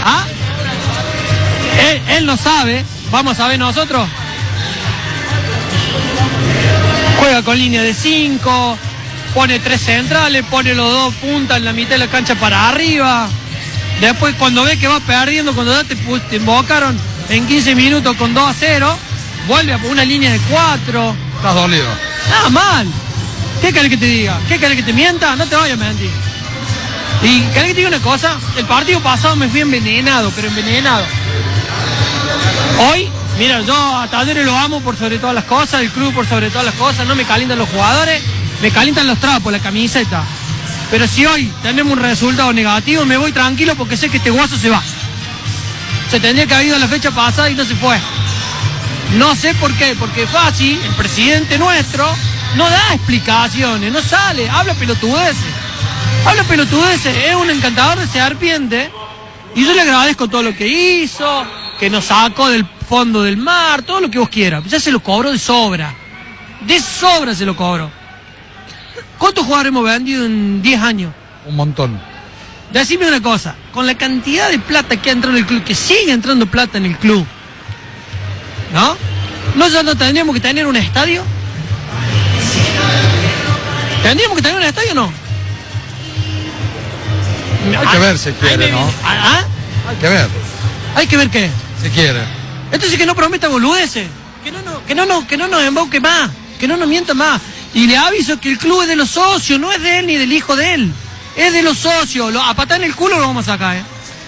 ¿Ah? Él no sabe, vamos a ver nosotros. Juega con línea de 5, pone 3 centrales, pone los 2 puntas en la mitad de la cancha para arriba. Después cuando ve que va perdiendo, cuando ya te invocaron en 15 minutos con 2-0, vuelve a una línea de 4. Estás dolido. Nada mal. ¿Qué querés que te diga? ¿Qué querés que te mienta? No te vayas a mentir. Y querés que te diga una cosa, el partido pasado me fui envenenado, pero envenenado. Hoy, mira, yo a Talleres lo amo por sobre todas las cosas, el club por sobre todas las cosas, no me calientan los jugadores, me calientan los trapos, la camiseta. Pero si hoy tenemos un resultado negativo, me voy tranquilo porque sé que este guaso se va. Se tendría que haber ido la fecha pasada y no se fue. No sé por qué, porque Fassi, el presidente nuestro, no da explicaciones, no sale, habla pelotudeces. Habla pelotudeces, es un encantador de serpiente. Y yo le agradezco todo lo que hizo, que nos sacó del fondo del mar, todo lo que vos quieras. Ya se lo cobró de sobra. De sobra se lo cobró. ¿Cuántos jugadores hemos vendido en 10 años? Un montón. Decime una cosa, con la cantidad de plata que ha entrado en el club, que sigue entrando plata en el club, ¿no? ¿No ya no tendríamos que tener un estadio? ¿Tendríamos que tener un estadio o no? Hay que ver si quiere, ¿no? ¿Ah? Hay que ver. ¿Hay que ver qué? Si quiere. Entonces que no prometa boludeces, que no nos embauque más, que no nos mienta más. Y le aviso que el club es de los socios, no es de él ni del hijo de él. Es de los socios, a patar en el culo lo vamos a sacar,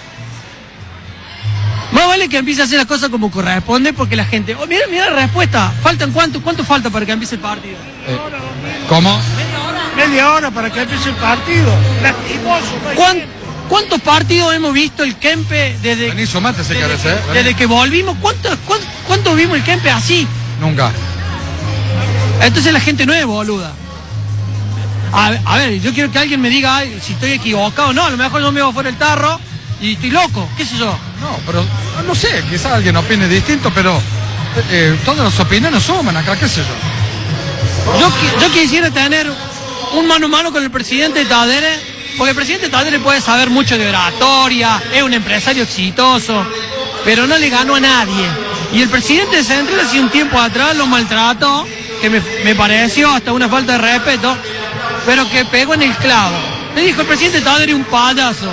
Más vale que empiece a hacer las cosas como corresponde, porque la gente... Oh, mira la respuesta. ¿Faltan cuánto falta para que empiece el partido? ¿Cómo? Media hora para que empiece el partido. Lastimoso. ¿Cuántos partidos hemos visto el Kempe desde... Vení, sumate si querés, Desde que volvimos, ¿cuántos vimos el Kempe así? Nunca. Entonces la gente no es boluda. A ver, yo quiero que alguien me diga si estoy equivocado o no. A lo mejor yo me voy fuera del tarro y estoy loco, qué sé yo. No, pero no sé, quizás alguien opine distinto, pero todas las opiniones suman acá, qué sé yo. Yo quisiera tener un mano a mano con el presidente de Talleres, porque el presidente de Talleres puede saber mucho de oratoria, es un empresario exitoso, pero no le ganó a nadie. Y el presidente de Central hace un tiempo atrás lo maltrató, que me pareció hasta una falta de respeto, pero que pegó en el clavo. Le dijo, el presidente de Talleres es un payaso.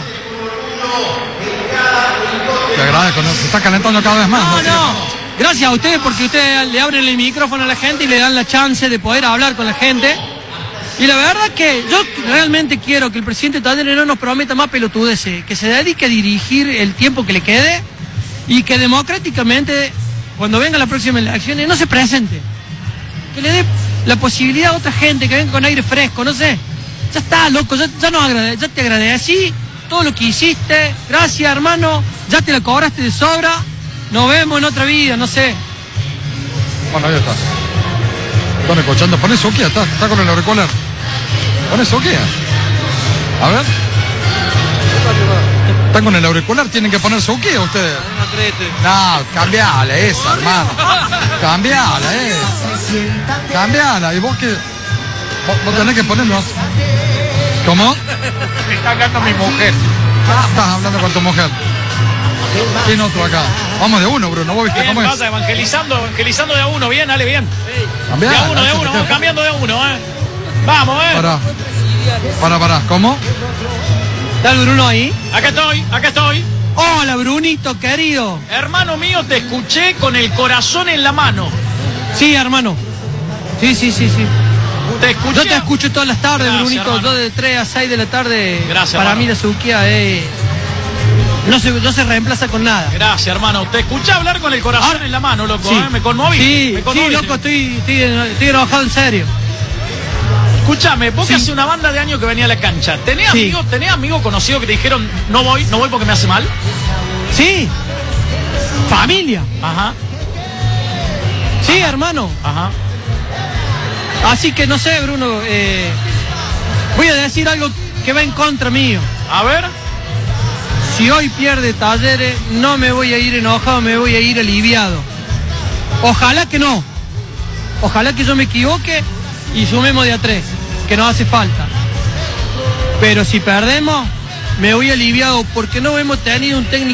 Te agradezco, ¿no? Se está calentando cada vez más. No. Gracias a ustedes porque ustedes le abren el micrófono a la gente y le dan la chance de poder hablar con la gente. Y la verdad que yo realmente quiero que el presidente Talleres no nos prometa más pelotudeces, que se dedique a dirigir el tiempo que le quede y que democráticamente, cuando venga la próxima elección, no se presente. Que le dé la posibilidad a otra gente que venga con aire fresco, no sé. Ya está, loco, ya te agradecí todo lo que hiciste. Gracias, hermano. Ya te la cobraste de sobra. Nos vemos en otra vida, no sé. Bueno, ahí está. Están escuchando. Poné Suquía, está con el auricular. Poné Suquía. A ver. Están con el auricular, tienen que poner Suquía ustedes. No, cambiala esa, hermano. Cambiala esa. Cambiala. Y vos que... Vos tenés que ponerlo. ¿Cómo? Me está hablando mi mujer. Estás hablando con tu mujer. ¿Quién otro acá? Vamos de uno, Bruno. ¿Vos viste bien, cómo es? pasa, evangelizando de a uno. Bien, dale, bien. Cambiala, de a uno, vamos cambiando de a uno, Vamos, Pará. ¿Cómo? ¿Está el Bruno ahí? Acá estoy. Hola, Brunito, querido. Hermano mío, te escuché con el corazón en la mano. Sí, hermano. Sí. Te escuché. Yo te escucho todas las tardes, Gracias, Brunito. hermano. Yo de 3 a 6 de la tarde. Gracias, para hermano. mí la Suquía no se reemplaza con nada. Gracias, hermano. Te escuché hablar con el corazón en la mano, loco. Sí. Me conmoví. Sí, loco, estoy enojado en serio. Escúchame, vos que hace una banda de años que venía a la cancha. ¿Tenés amigos conocidos que te dijeron no voy porque me hace mal? Sí. Familia. Ajá. Sí, hermano. Ajá. Así que no sé, Bruno. Voy a decir algo que va en contra mío. A ver. Si hoy pierde Talleres, no me voy a ir enojado, me voy a ir aliviado. Ojalá que no. Ojalá que yo me equivoque y sumemos de a 3, que nos hace falta. Pero si perdemos, me voy aliviado porque no hemos tenido un técnico